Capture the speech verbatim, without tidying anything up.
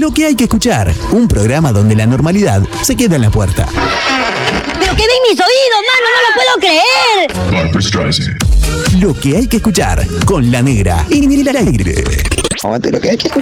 Lo que hay que escuchar, un programa donde la normalidad se queda en la puerta. ¡Pero qué ven mis oídos, mano! ¡No lo puedo creer! Barbra Streisand. Lo que hay que escuchar con La Negra en el aire. Aguante lo que hay que escuchar.